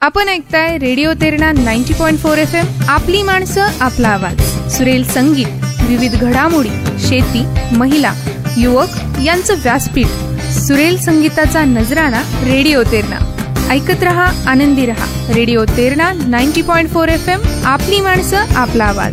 आपण ऐकताय radio Terna 90.4 FM. आपली माणसं आपला आवाज. सुरेल संगीत, विविध घडामोडी, शेती, महिला, युवक यांचं व्यासपीठ. सुरेल संगीताचा नजराणा रेडिओ तेरणा. ऐकत रहा, आनंदी रहा. Radio Terna 90.4 FM. आपली माणसं आपला आवाज.